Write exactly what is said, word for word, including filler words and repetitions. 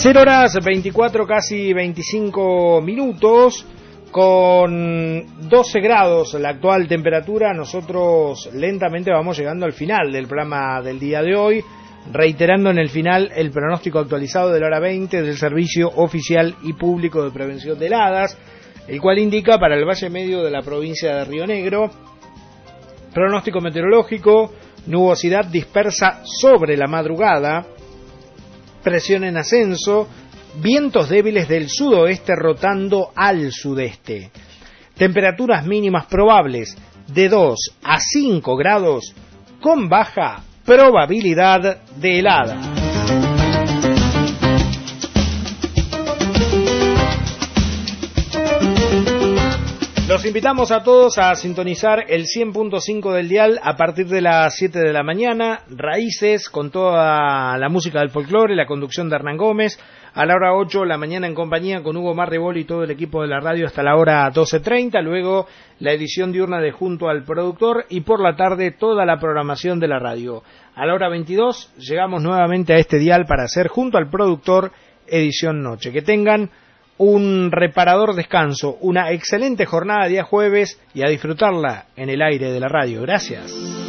cero horas veinticuatro, casi veinticinco minutos, con doce grados la actual temperatura. Nosotros lentamente vamos llegando al final del programa del día de hoy, reiterando en el final el pronóstico actualizado de la hora veinte del Servicio Oficial y Público de Prevención de Heladas, el cual indica para el Valle Medio de la provincia de Río Negro, pronóstico meteorológico, nubosidad dispersa sobre la madrugada, presión en ascenso, vientos débiles del sudoeste rotando al sudeste. Temperaturas mínimas probables de dos a cinco grados con baja probabilidad de helada. Los invitamos a todos a sintonizar el cien punto cinco del dial a partir de las siete de la mañana. Raíces, con toda la música del folclore, la conducción de Hernán Gómez. A la hora ocho, la mañana en compañía con Hugo Marrebol y todo el equipo de la radio hasta la hora doce treinta. Luego la edición diurna de Junto al Productor y por la tarde toda la programación de la radio. A la hora veintidós llegamos nuevamente a este dial para hacer Junto al Productor edición noche. Que tengan un reparador descanso, una excelente jornada día jueves y a disfrutarla en el aire de la radio. Gracias.